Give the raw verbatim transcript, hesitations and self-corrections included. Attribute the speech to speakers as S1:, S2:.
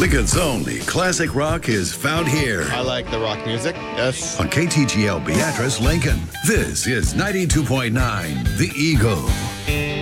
S1: Lincoln's only classic rock is found here.
S2: I like the rock music. Yes.
S1: On K T G L Beatrice, Lincoln. This is ninety-two point nine The Eagle.